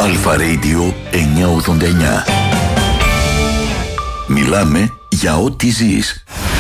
Αλφα Radio 989. Μιλάμε για ό,τι ζεις.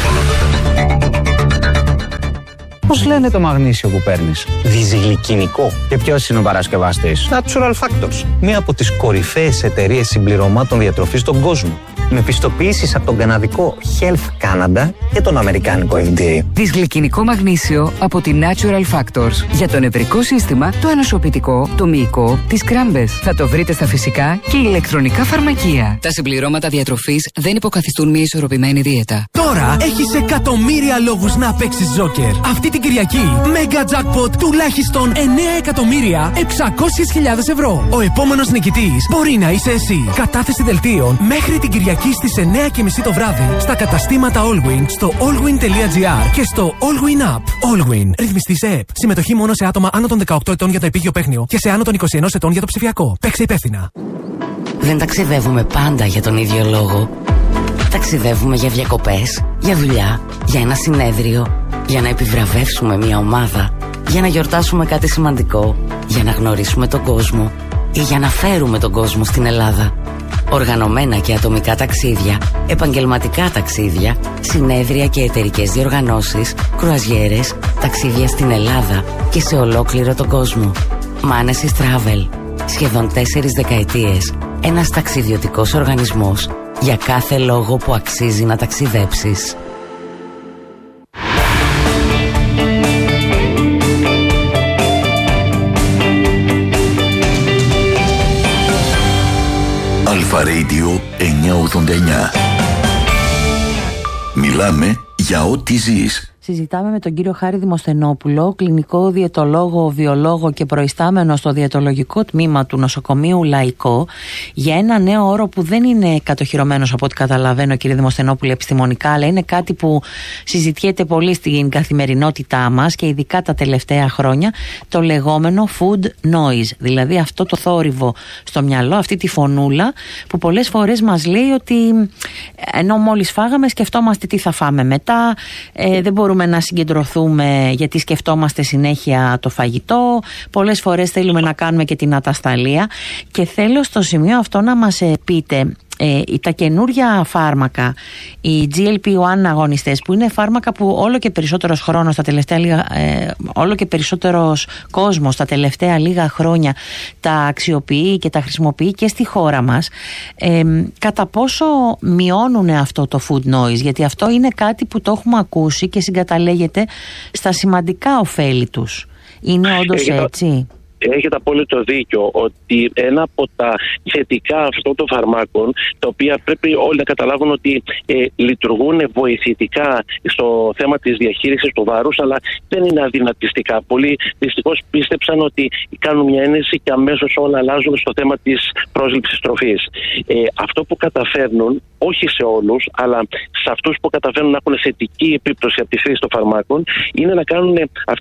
Πώς λένε το μαγνήσιο που παίρνεις? Διζυγλικινικό. Και ποιος είναι ο παρασκευαστής? Natural Factors. Μία από τις κορυφαίες εταιρείες συμπληρωμάτων διατροφής στον κόσμο. Με πιστοποιήσεις από τον καναδικό Health Canada και τον αμερικάνικο FDA. Δυσγλυκινικό μαγνήσιο από τη Natural Factors. Για το νευρικό σύστημα, το ανοσοποιητικό, το μυϊκό, τις κράμπες. Θα το βρείτε στα φυσικά και ηλεκτρονικά φαρμακεία. Τα συμπληρώματα διατροφής δεν υποκαθιστούν μια ισορροπημένη δίαιτα. Τώρα έχεις εκατομμύρια λόγους να παίξεις Τζόκερ. Αυτή την Κυριακή, Mega Jackpot τουλάχιστον 9.600.000 ευρώ. Ο επόμενος νικητής μπορεί να είσαι εσύ. Κατάθεση δελτίων μέχρι την Κυριακή στις 9:30 το βράδυ στα καταστήματα Allwyn, στο allwyn.gr και στο Allwyn App. Allwyn, ρυθμιστή σε ΕΠ. Συμμετοχή μόνο σε άτομα άνω των 18 ετών για το επίγειο παίχνιο και σε άνω των 21 ετών για το ψηφιακό. Παίξε υπεύθυνα. Δεν ταξιδεύουμε πάντα για τον ίδιο λόγο. Ταξιδεύουμε για διακοπές, για δουλειά, για ένα συνέδριο, για να επιβραβεύσουμε μια ομάδα, για να γιορτάσουμε κάτι σημαντικό, για να γνωρίσουμε τον κόσμο ή για να φέρουμε τον κόσμο στην Ελλάδα. Οργανωμένα και ατομικά ταξίδια, επαγγελματικά ταξίδια, συνέδρια και εταιρικές διοργανώσεις, κρουαζιέρες, ταξίδια στην Ελλάδα και σε ολόκληρο τον κόσμο. Manesis Travel. Σχεδόν 4 δεκαετίες. Ένας ταξιδιωτικός οργανισμός για κάθε λόγο που αξίζει να ταξιδέψεις. Αλφα Radio 989. Μιλάμε για ό,τι ζεις. Συζητάμε με τον κύριο Χάρη Δημοσθενόπουλο, κλινικό διαιτολόγο, βιολόγο και προϊστάμενο στο διαιτολογικό τμήμα του νοσοκομείου Λαϊκό, για ένα νέο όρο που δεν είναι κατοχυρωμένος από ό,τι καταλαβαίνω, κύριε Δημοσθενόπουλε, επιστημονικά, αλλά είναι κάτι που συζητιέται πολύ στην καθημερινότητά μας και ειδικά τα τελευταία χρόνια, το λεγόμενο food noise, δηλαδή αυτό το θόρυβο στο μυαλό, αυτή τη φωνούλα που πολλές φορές μας λέει ότι ενώ μόλις φάγαμε σκεφτόμαστε τι θα φάμε μετά, δεν μπορούμε να συγκεντρωθούμε γιατί σκεφτόμαστε συνέχεια το φαγητό, πολλές φορές θέλουμε να κάνουμε και την ατασταλία. Και θέλω στο σημείο αυτό να μας πείτε τα καινούρια φάρμακα, οι GLP-1 αγωνιστές, που είναι φάρμακα που όλο και περισσότερος χρόνος, όλο και περισσότερος κόσμος τα τελευταία λίγα χρόνια τα αξιοποιεί και τα χρησιμοποιεί και στη χώρα μας, κατά πόσο μειώνουν αυτό το food noise? Γιατί αυτό είναι κάτι που το έχουμε ακούσει και συγκαταλέγεται στα σημαντικά ωφέλη τους. Είναι όντως έτσι? Έχετε απόλυτο δίκιο ότι ένα από τα θετικά αυτών των φαρμάκων, τα οποία πρέπει όλοι να καταλάβουν ότι λειτουργούν βοηθητικά στο θέμα της διαχείρισης του βάρους, αλλά δεν είναι αδυνατιστικά. Πολλοί δυστυχώς πίστεψαν ότι κάνουν μια ένεση και αμέσως όλα αλλάζουν στο θέμα της πρόσληψης τροφής. Αυτό που καταφέρνουν, όχι σε όλους, αλλά σε αυτούς που καταφέρνουν να έχουν θετική επίπτωση από τη χρήση των φαρμάκων, είναι να κάνουν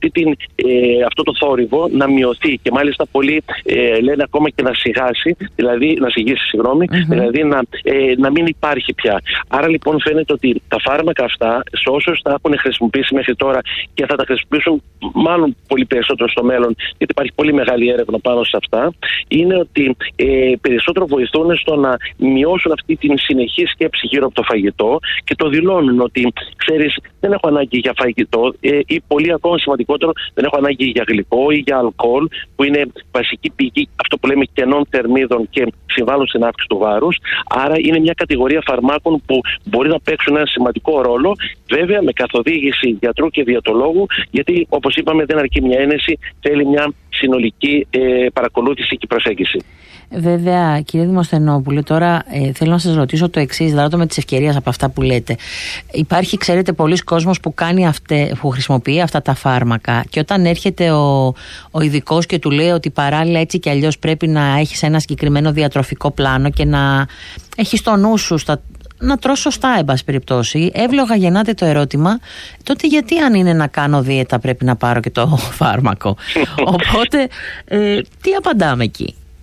αυτό το θόρυβο να μειωθεί. Και μάλιστα πολλοί λένε ακόμα και να σιγάσει, δηλαδή δηλαδή να μην υπάρχει πια. Άρα λοιπόν φαίνεται ότι τα φάρμακα αυτά, σε όσους τα έχουν χρησιμοποιήσει μέχρι τώρα και θα τα χρησιμοποιήσουν μάλλον πολύ περισσότερο στο μέλλον, γιατί υπάρχει πολύ μεγάλη έρευνα πάνω σε αυτά, είναι ότι περισσότερο βοηθούν στο να μειώσουν αυτή την συνεχή σκέψη γύρω από το φαγητό και το δηλώνουν ότι, ξέρεις, δεν έχω ανάγκη για φαγητό ή πολύ ακόμα σημαντικότερο, δεν έχω ανάγκη για γλυκό ή για αλκοόλ, που είναι βασική πηγή, αυτό που λέμε, κενών θερμίδων και συμβάλλουν στην αύξηση του βάρους. Άρα είναι μια κατηγορία φαρμάκων που μπορεί να παίξουν ένα σημαντικό ρόλο, βέβαια με καθοδήγηση γιατρού και διαιτολόγου, γιατί όπως είπαμε δεν αρκεί μια ένεση, θέλει μια συνολική παρακολούθηση και προσέγγιση. Βέβαια, κύριε Δημοσθενόπουλε, τώρα θέλω να σας ρωτήσω το εξής, δράτω με τις ευκαιρίες από αυτά που λέτε. Υπάρχει, ξέρετε, πολλοί κόσμος που χρησιμοποιεί αυτά τα φάρμακα, και όταν έρχεται ο ειδικός και του λέει ότι παράλληλα έτσι και αλλιώς πρέπει να έχεις ένα συγκεκριμένο διατροφικό πλάνο και να έχεις το νου σου να τρως σωστά, εν πάση περιπτώσει, εύλογα γεννάται το ερώτημα, τότε γιατί αν είναι να κάνω δίαιτα πρέπει να πάρω και το φάρμακο? Οπότε τι απαντάμε εκεί?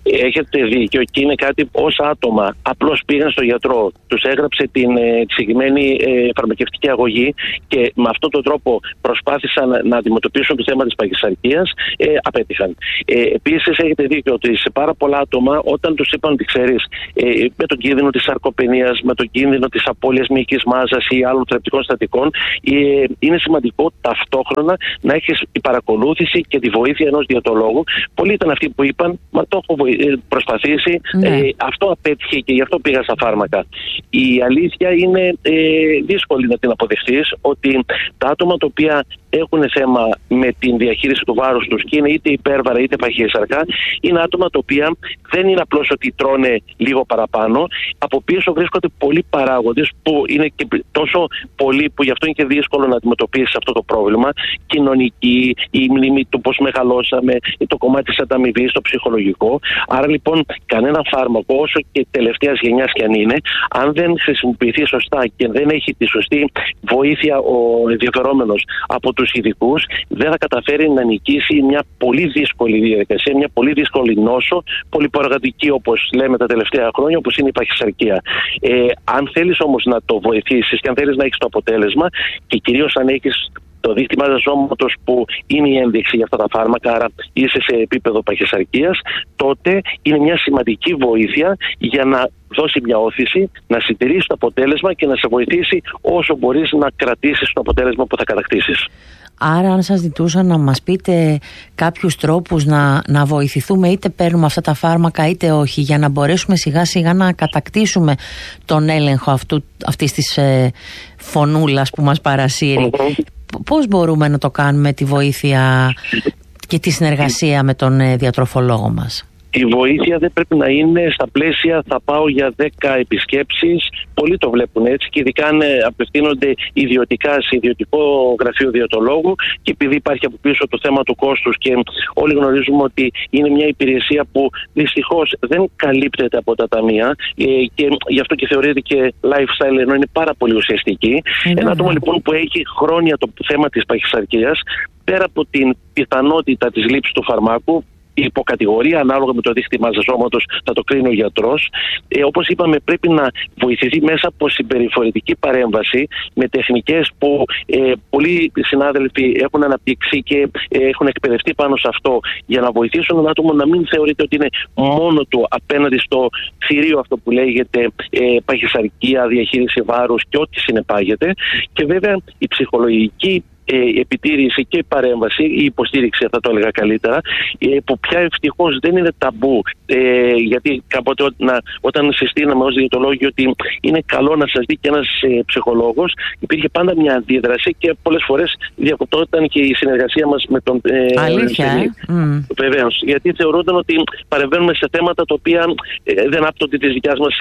έχετε δίκιο και είναι κάτι ως άτομα απλώς πήγαν στο γιατρό, τους έγραψε τη συγκεκριμένη φαρμακευτική αγωγή και με αυτόν τον τρόπο προσπάθησαν να αντιμετωπίσουν το θέμα της παχυσαρκίας, απέτυχαν. Επίσης έχετε δίκιο ότι σε πάρα πολλά άτομα όταν τους είπαν ότι ξέρεις με τον κίνδυνο της σαρκοπενίας, με τον κίνδυνο της απώλειας μυϊκής μάζας ή άλλων θρεπτικών συστατικών, είναι σημαντικό ταυτόχρονα να έχεις η παρακολούθηση και τη βοήθεια ενός διαιτολόγου. Πολλοί ήταν αυτοί που είπαν, μα το έχω προσπαθήσει, αυτό απέτυχε και γι' αυτό πήγα στα φάρμακα. Η αλήθεια είναι δύσκολη να την αποδεχτείς, ότι τα άτομα τα οποία έχουν θέμα με την διαχείριση του βάρους τους και είναι είτε υπέρβαρα είτε παχύσαρκα, είναι άτομα τα οποία δεν είναι απλώς ότι τρώνε λίγο παραπάνω, από πίσω βρίσκονται πολλοί παράγοντες που είναι και τόσο πολλοί που γι' αυτό είναι και δύσκολο να αντιμετωπίσεις αυτό το πρόβλημα. Κοινωνική, η μνήμη του πώς μεγαλώσαμε, το κομμάτι της ανταμοιβής, το ψυχολογικό. Άρα λοιπόν κανένα φάρμακο, όσο και τελευταίας γενιάς κι αν είναι, αν δεν χρησιμοποιηθεί σωστά και δεν έχει τη σωστή βοήθεια ο ενδιαφερόμενος από τους ειδικούς, δεν θα καταφέρει να νικήσει μια πολύ δύσκολη διαδικασία, μια πολύ δύσκολη νόσο, πολυποργατική όπως λέμε τα τελευταία χρόνια, όπως είναι η παχυσαρκία. Αν θέλεις όμως να το βοηθήσεις και αν θέλεις να έχεις το αποτέλεσμα και κυρίως αν έχεις το δίκτυμα ζώματος που είναι η ένδειξη για αυτά τα φάρμακα, άρα είσαι σε επίπεδο παχυσαρκίας, τότε είναι μια σημαντική βοήθεια για να δώσει μια όθηση, να συντηρήσει το αποτέλεσμα και να σε βοηθήσει όσο μπορείς να κρατήσεις το αποτέλεσμα που θα κατακτήσεις. Άρα αν σας ζητούσα να μας πείτε κάποιους τρόπους να βοηθηθούμε, είτε παίρνουμε αυτά τα φάρμακα είτε όχι, για να μπορέσουμε σιγά σιγά να κατακτήσουμε τον έλεγχο αυτής της φωνούλας που μας παρασύρει, πώς μπορούμε να το κάνουμε τη βοήθεια και τη συνεργασία με τον διατροφολόγο μας? Η βοήθεια δεν πρέπει να είναι στα πλαίσια θα πάω για 10 επισκέψεις. Πολλοί το βλέπουν έτσι και ειδικά αν απευθύνονται ιδιωτικά σε ιδιωτικό γραφείο διαιτολόγου, και επειδή υπάρχει από πίσω το θέμα του κόστους και όλοι γνωρίζουμε ότι είναι μια υπηρεσία που δυστυχώς δεν καλύπτεται από τα ταμεία και γι' αυτό και θεωρείται και lifestyle, ενώ είναι πάρα πολύ ουσιαστική. Ένα άτομο λοιπόν που έχει χρόνια το θέμα της παχυσαρκίας, πέρα από την πιθανότητα της λήψης του φαρμάκου, η υποκατηγορία ανάλογα με το δίκτυμα ζώματος θα το κρίνει ο γιατρός. Όπως είπαμε, πρέπει να βοηθηθεί μέσα από συμπεριφορητική παρέμβαση με τεχνικές που πολλοί συνάδελφοι έχουν αναπτύξει και έχουν εκπαιδευτεί πάνω σε αυτό, για να βοηθήσουν ένα άτομο να μην θεωρείται ότι είναι μόνο του απέναντι στο θηρίο αυτό που λέγεται παχυσαρκία, διαχείριση βάρους και ό,τι συνεπάγεται. Και βέβαια η ψυχολογική επιτήρηση και παρέμβαση, η υποστήριξη θα το έλεγα καλύτερα, που πια ευτυχώς δεν είναι ταμπού, γιατί κάποτε όταν συστήναμε ως διαιτολόγοι ότι είναι καλό να σας δει και ένας ψυχολόγος, υπήρχε πάντα μια αντίδραση και πολλές φορές διακοπτόταν και η συνεργασία μας με τον βεβαίως, γιατί θεωρούνταν ότι παρεμβαίνουμε σε θέματα τα οποία δεν άπτονται της δικιάς μας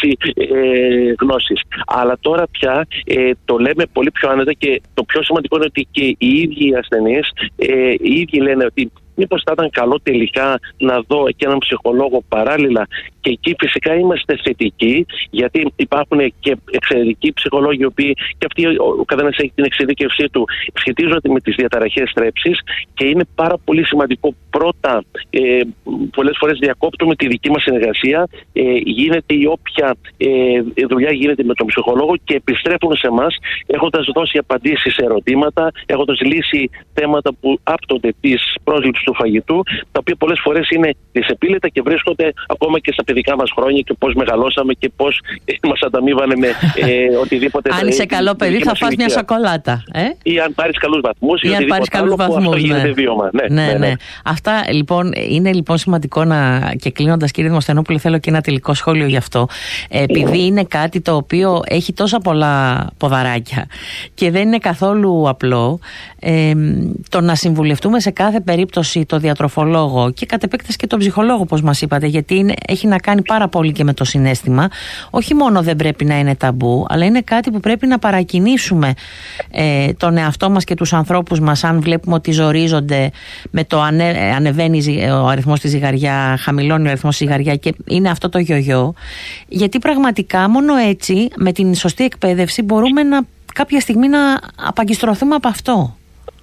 γνώσης. Αλλά τώρα πια το λέμε πολύ πιο άνετα, και το πιο σημαντικό είναι ότι και οι ίδιοι οι ασθενείς οι ίδιοι λένε ότι μήπως θα ήταν καλό τελικά να δω και έναν ψυχολόγο παράλληλα. Και εκεί φυσικά είμαστε θετικοί, γιατί υπάρχουν και εξαιρετικοί ψυχολόγοι, οι οποίοι και αυτοί ο καθένας έχει την εξειδίκευσή του, σχετίζονται με τις διαταραχές θρέψης, και είναι πάρα πολύ σημαντικό πρώτα, πολλές φορές διακόπτουμε τη δική μας συνεργασία, γίνεται η όποια δουλειά γίνεται με τον ψυχολόγο και επιστρέφουν σε εμάς έχοντας δώσει απαντήσεις σε ερωτήματα, έχοντας λύσει θέματα που άπτονται της πρόσληψης του φαγητού, τα οποία πολλές φορές είναι δυσεπίλητα και βρίσκονται ακόμα και στα παιδικά μας χρόνια και πώς μεγαλώσαμε και πώς μας ανταμείβανε με οτιδήποτε. Αν είσαι καλό παιδί θα φας μια σοκολάτα. Ή αν πάρεις καλούς βαθμούς ή οτιδήποτε άλλο, που αυτό γίνεται βίωμα. Ναι. Αυτά λοιπόν είναι λοιπόν σημαντικό και κλείνοντας, κύριε Δημοσθενόπουλε, θέλω και ένα τελικό σχόλιο γι' αυτό. Επειδή είναι κάτι το οποίο έχει τόσα πολλά ποδαράκια και δεν είναι καθόλου απλό, το να συμβουλευτούμε σε κάθε περίπτωση το διατροφολόγο και κατ' επέκταση και τον ψυχολόγο, όπως μας είπατε, γιατί έχει να κάνει πάρα πολύ και με το συναίσθημα. Όχι μόνο δεν πρέπει να είναι ταμπού, αλλά είναι κάτι που πρέπει να παρακινήσουμε τον εαυτό μας και τους ανθρώπους μας, αν βλέπουμε ότι ζορίζονται με το ανεβαίνει ο αριθμός της ζυγαριά, χαμηλώνει ο αριθμός της ζυγαριά και είναι αυτό το γιογιό. Γιατί πραγματικά μόνο έτσι, με την σωστή εκπαίδευση, μπορούμε κάποια στιγμή να απαγκιστρωθούμε από αυτό.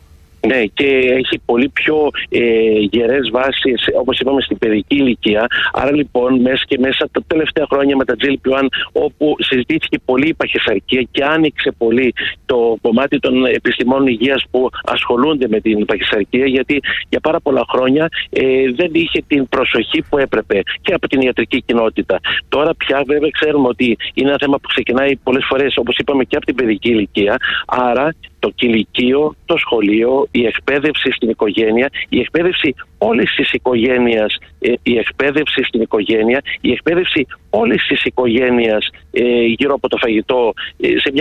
Ναι, και έχει πολύ πιο γερές βάσεις, όπως είπαμε, στην παιδική ηλικία. Άρα λοιπόν μέσα τα τελευταία χρόνια με τα GLP-1, όπου συζητήθηκε πολύ η παχυσαρκία και άνοιξε πολύ το κομμάτι των επιστημόνων υγείας που ασχολούνται με την παχυσαρκία, γιατί για πάρα πολλά χρόνια δεν είχε την προσοχή που έπρεπε και από την ιατρική κοινότητα. Τώρα πια βέβαια ξέρουμε ότι είναι ένα θέμα που ξεκινάει πολλές φορές, όπως είπαμε, και από την παιδική ηλικία. Άρα το κηλικείο, το σχολείο, η εκπαίδευση στην οικογένεια, η εκπαίδευση όλης της οικογένειας, η εκπαίδευση στην οικογένεια, η εκπαίδευση όλης της οικογένειας γύρω από το φαγητό, σε μια